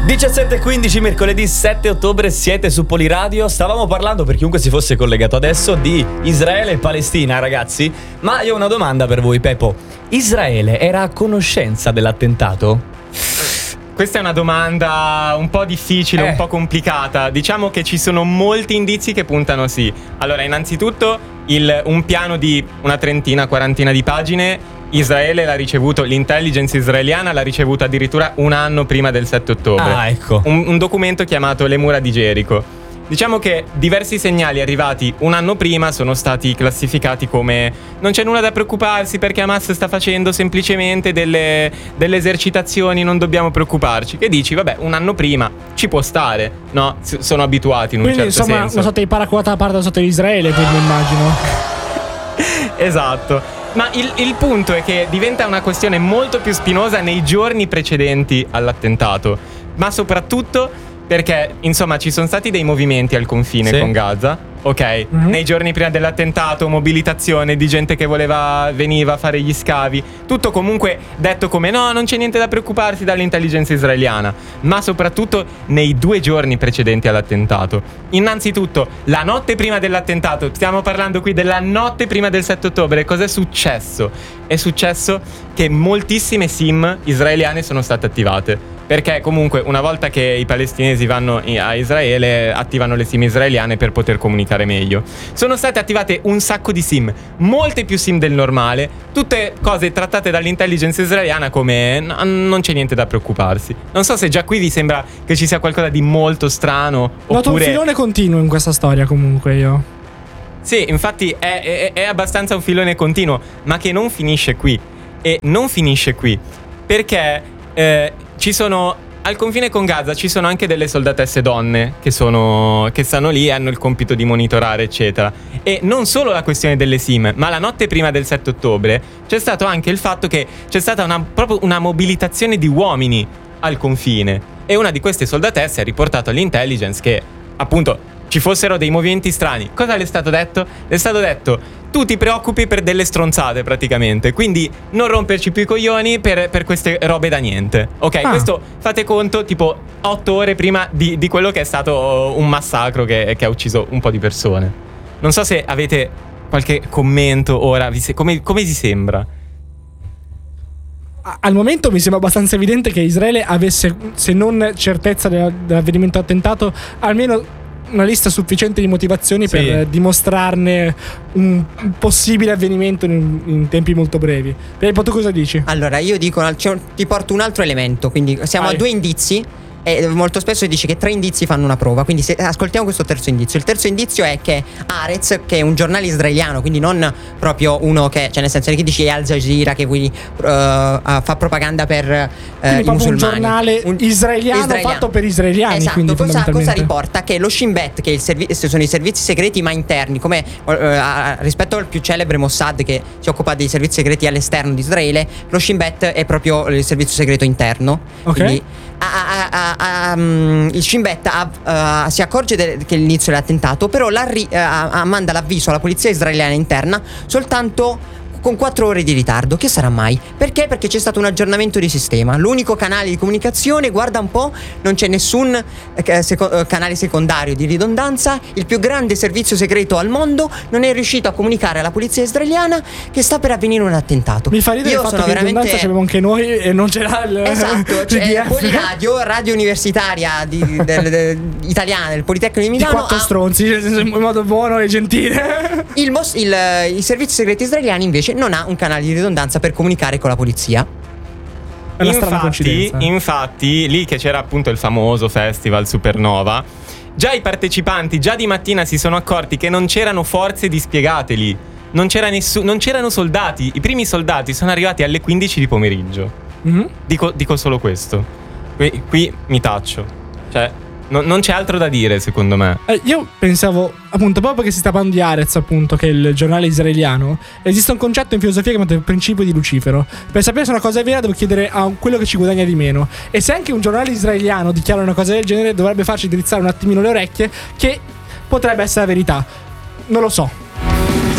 17:15 mercoledì 7 ottobre, siete su Poliradio. Stavamo parlando, per chiunque si fosse collegato adesso, di Israele e Palestina, ragazzi. Ma io ho una domanda per voi, Pepo. Israele era a conoscenza dell'attentato? Questa è una domanda un po' difficile, un po' complicata. Diciamo che ci sono molti indizi che puntano sì. Allora, innanzitutto un piano di una quarantina di pagine Israele l'ha ricevuto, l'intelligence israeliana l'ha ricevuto addirittura un anno prima del 7 ottobre. Ah, ecco. Un documento chiamato Le mura di Gerico. Diciamo che diversi segnali arrivati un anno prima sono stati classificati come non c'è nulla da preoccuparsi perché Hamas sta facendo semplicemente delle esercitazioni, non dobbiamo preoccuparci. Che dici, vabbè, un anno prima ci può stare, no? Sono abituati in un quindi, certo insomma, senso. una sorta di paraculata da parte da sotto di Israele, quindi immagino. Esatto. Ma il punto è che diventa una questione molto più spinosa nei giorni precedenti all'attentato, ma soprattutto perché, insomma, ci sono stati dei movimenti al confine con Gaza, ok? Nei giorni prima dell'attentato, mobilitazione di gente che veniva a fare gli scavi. Tutto comunque detto come no, non c'è niente da preoccuparsi dall'intelligence israeliana. Ma soprattutto nei 2 giorni precedenti all'attentato. Innanzitutto, la notte prima dell'attentato, stiamo parlando qui della notte prima del 7 ottobre, cos'è successo? È successo che moltissime SIM israeliane sono state attivate. Perché comunque una volta che i palestinesi vanno a Israele attivano le SIM israeliane per poter comunicare meglio. Sono state attivate un sacco di SIM, molte più SIM del normale, tutte cose trattate dall'intelligence israeliana come non c'è niente da preoccuparsi. Non so se già qui vi sembra che ci sia qualcosa di molto strano. Noto un filone continuo in questa storia comunque io. Sì, infatti è abbastanza un filone continuo, ma che non finisce qui. E non finisce qui perché ci sono al confine con Gaza ci sono anche delle soldatesse donne che stanno lì e hanno il compito di monitorare, eccetera. E non solo la questione delle SIM, ma la notte prima del 7 ottobre c'è stato anche il fatto che c'è stata proprio una mobilitazione di uomini al confine. E una di queste soldatesse ha riportato all'intelligence che, appunto, ci fossero dei movimenti strani. Cosa le è stato detto? Le è stato detto: tu ti preoccupi per delle stronzate praticamente, quindi non romperci più i coglioni per queste robe da niente. Ok, questo fate conto tipo 8 ore prima di quello che è stato un massacro che ha ucciso un po' di persone. Non so se avete qualche commento ora, come vi sembra? Al momento mi sembra abbastanza evidente che Israele avesse, se non certezza dell'avvenimento attentato, almeno una lista sufficiente di motivazioni per dimostrarne un possibile avvenimento in tempi molto brevi. Peppo, tu cosa dici? Allora, io dico, ti porto un altro elemento. Quindi siamo a 2 indizi. E molto spesso dice che 3 indizi fanno una prova. Quindi ascoltiamo questo terzo indizio. Il terzo indizio è che Haaretz, che è un giornale israeliano, quindi non proprio uno che, cioè nel senso che dici Al Jazeera, che quindi fa propaganda per i musulmani, un giornale israeliano fatto per israeliani. Esatto. Quindi Cosa riporta? Che lo Shin Bet, che sono i servizi segreti ma interni, come rispetto al più celebre Mossad, che si occupa dei servizi segreti all'esterno di Israele, lo Shin Bet è proprio il servizio segreto interno. Quindi il Shin Bet si accorge che è l'inizio dell'attentato, però manda l'avviso alla polizia israeliana interna soltanto con 4 ore di ritardo. Che sarà mai? Perché? Perché c'è stato un aggiornamento di sistema. L'unico canale di comunicazione, guarda un po', non c'è nessun canale secondario di ridondanza. Il più grande servizio segreto al mondo non è riuscito a comunicare alla polizia israeliana che sta per avvenire un attentato. Mi fa ridere il fatto che ridondanza c'avevamo anche noi e non c'era Esatto, c'è Radio universitaria italiana del Politecnico di Milano. Di 4 stronzi, in modo buono e gentile. I servizi segreti israeliani invece non ha un canale di ridondanza per comunicare con la polizia. È una strana coincidenza. Infatti, lì che c'era appunto il famoso festival Supernova, già i partecipanti già di mattina si sono accorti che non c'erano forze dispiegate lì. Non c'erano soldati. I primi soldati sono arrivati alle 15 di pomeriggio. Dico solo questo. Qui mi taccio. Cioè, non c'è altro da dire, secondo me. Io pensavo, appunto, proprio perché si sta parlando di Haaretz, appunto, che è il giornale israeliano, esiste un concetto in filosofia che chiamato il principio di Lucifero. Per sapere se una cosa è vera devo chiedere a quello che ci guadagna di meno. E se anche un giornale israeliano dichiara una cosa del genere, dovrebbe farci drizzare un attimino le orecchie, che potrebbe essere la verità. Non lo so.